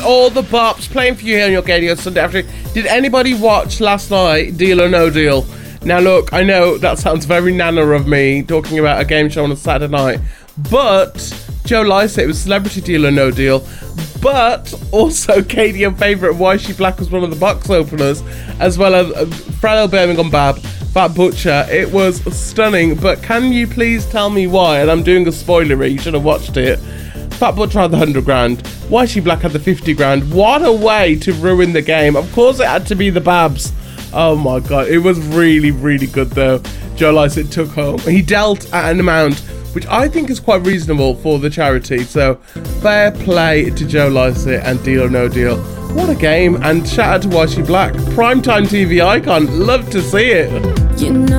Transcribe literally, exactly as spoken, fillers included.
all the bops playing for you here on your Gadio Sunday afternoon. Did anybody watch last night, Deal or No Deal? Now look, I know that sounds very nana of me talking about a game show on a Saturday night, but Joe Lycett was Celebrity Deal or No Deal, but also K D M favourite Why She Black was one of the box openers, as well as uh, Frail Birmingham Bab, Fat Butcher. It was stunning, but can you please tell me why? And I'm doing a spoiler, you should have watched it. Fat Butcher had the one hundred grand. Why She Black had the fifty grand. What a way to ruin the game. Of course it had to be the Babs. Oh my god, it was really, really good though. Joe Lycett took home. He dealt at an amount which I think is quite reasonable for the charity. So fair play to Joe Lycett and Deal or No Deal. What a game, and shout out to Why She Black. Primetime T V icon. Love to see it. You know